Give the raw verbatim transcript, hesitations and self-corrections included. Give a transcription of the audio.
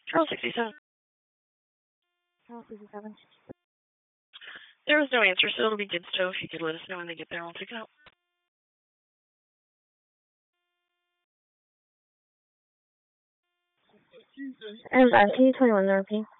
Charles sixty-seven. Charles sixty-seven. There was no answer, so it'll be Dibstow. If you could let us know when they get there, we'll pick it up. And uh, can you tell me when they're repeating?